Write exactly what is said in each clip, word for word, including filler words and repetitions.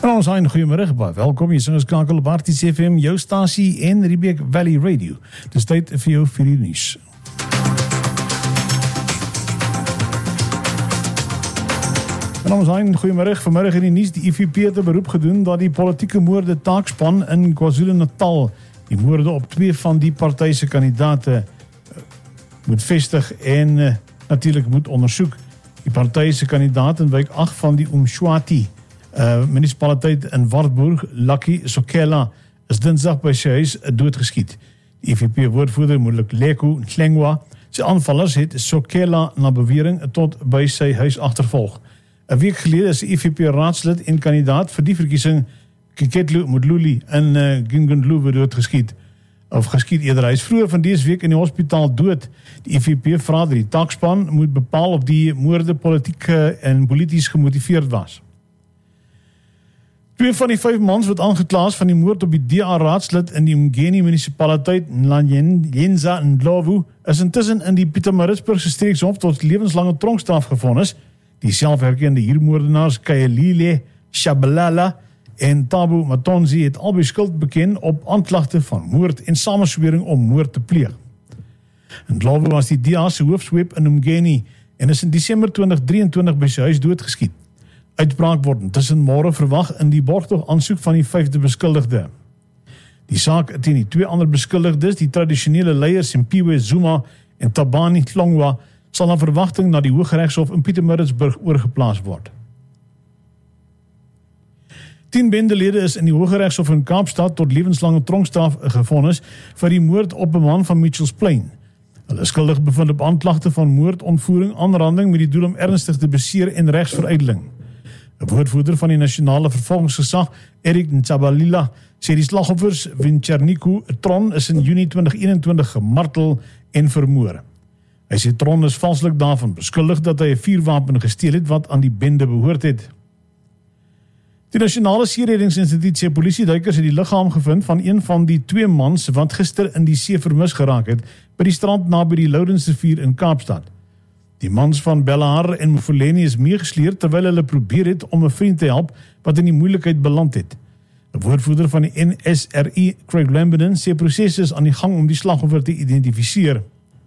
En ons zijn goeiemiddag, baie welkom. Jy sing geskakel op Arties F M, jou stasie en Riebeek Valley Radio. Dis tyd vir jou vir die nuus. En ons zijn goeiemiddag, vanmiddag in die nuus. Die I F P het 'n beroep gedoen dat die politieke moorde taakspan in KwaZulu-Natal die moorde op twee van die party se kandidaate moet vestig en uh, natuurlik moet ondersoek. Die party se kandidaat in wijk agt van die Umshwati Uh, munisipaliteit in Wartburg, Lucky Sokela, is dinsdag by sy huis doodgeskiet. Die I F P-woordvoerder moeilik Leko Nhlengwa, sy aanvallers het Sokela na bewering tot by sy huis agtervolg. 'n Week gelede is die I F P-raadslid en kandidaat vir die verkiesing Keketlu Modluli in uh, Gingundlovu doodgeskiet. Of geskiet eerder, hy is vroeër van dese week in die hospitaal dood. Die I F P vra dat die taakspan moet bepaal of die moorde politiek en polities gemotiveerd was. Twee van die vyf mans wat aangekla is van die moord op die D A-raadslid in die Umgeni munisipaliteit Nyenza Ndlovu is intussen in die Pietermaritzburgse streekshof tot lewenslange tronkstraf gevonnis. Die selfherkende huurmoordenaars Kayelile Shabalala en Tabu Matonzi het albei skuld beken op aanklagte van moord en samenswering om moord te pleeg. Ndlovu was die D A se hoofsweep in Umgeni en is in Desember twintig drieëntwintig by sy huis doodgeskiet. Uitspraak word intussen môre verwag in die borgtog aansoek van die vyfde beskuldigde. Die saak teen die twee ander beskuldigdes, die tradisionele leiers Simpiwe Zuma en Tabani Hlongwa, sal na verwagting na die Hooggeregshof in Pietermaritzburg oorgeplaas word. Tien bendelede is in die Hooggeregshof in Kaapstad tot lewenslange tronkstraf gevonnis vir die moord op 'n man van Mitchells Plain. Hulle is skuldig bevind op aanklagte van moord, ontvoering, aanranding met die doel om ernstig te beseer en regsveruideling. 'n Woordvoerder van die nasionale vervolgingsgesag, Eric Ntsabalila, sê die slagoffers Wincherniku Tron is in Junie twintig eenentwintig gemartel en vermoor. Hy sê Tron is valslik daarvan beskuldig dat hy 'n vuurwapen gesteel het wat aan die bende behoort het. Die Nasionale Seereddingsinstituut sê polisieduikers het die liggaam gevind van een van die twee mans wat gister in die see vermis geraak het by die strand naby die Loudensrivier in Kaapstad. Die mans van Bellahar en Mfuleni is meegesleer terwyl hulle probeer het om 'n vriend te help wat in die moeilikheid beland het. 'n Woordvoerder van die N S R I, Craig Lambden, sê prosesse is aan die gang om die slagoffer te identifiseer.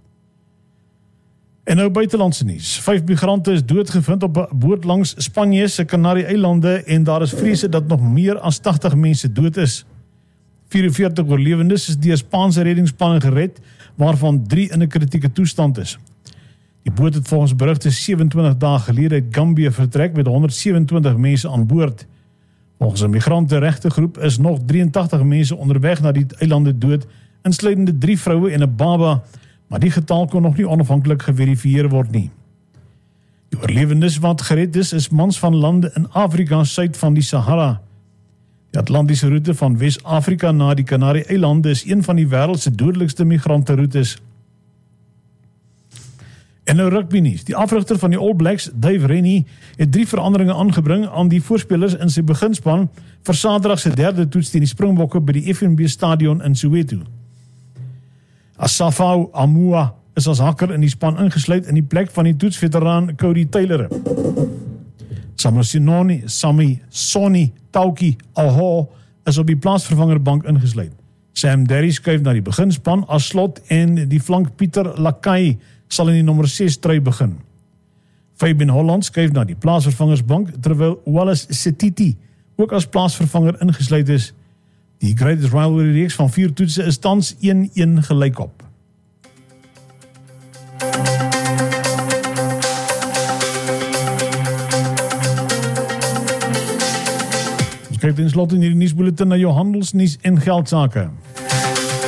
En nou buitelandse nuus. Vyf migrante is doodgevind op 'n boot langs Spanje se Kanarie-eilande en daar is vrese dat nog meer as tagtig mense dood is. vyerenveertig oorlewendes is deur Spaanse reddingsspanne gered, waarvan drie in 'n kritieke toestand is. Die boot het volgens berigte sewenentwintig dae gelede uit Gambia vertrek met honderdsewenentwintig mense aan boord. Volgens 'n migrantenregtegroep is nog drieëntagtig mense onderweg na die eilande dood, insluitende drie vroue en 'n baba, maar die getal kon nog nie onafhanklik geverifieer word nie. Die oorlewendes wat gered is, is mans van lande in Afrika suid van die Sahara. Die Atlantiese roete van Wes-Afrika na die Kanarie-eilande is een van die wêreld se dodelikste migrantenroetes. En nou rugby nuus. Die afrigter van die All Blacks, Dave Rennie, het drie veranderinge aangebring aan die voorspelers in sy beginspan vir Saterdag se derde toets teen die Springbokke by die F N B Stadion in Soweto. Asafau Amua is as hakker in die span ingesluit in die plek van die toetsveteraan Cody Taylor. Samasinoni, Sami Soni Tauki Aho is op die plaasvervangerbank ingesluit. Sam Derry skuif na die beginspan as slot en die flank Pieter Lakai sal in die nommer ses trui begin. Fabian Holland skuif na die plaasvervangersbank terwyl Wallace Setiti ook as plaasvervanger ingesluit is. Die Greatest Rivalry reeks van vier toetse is tans een-een gelyk op. Ons kyk ten slotte in hierdie nuusbulletin na jou handelsnuus en geldsaake.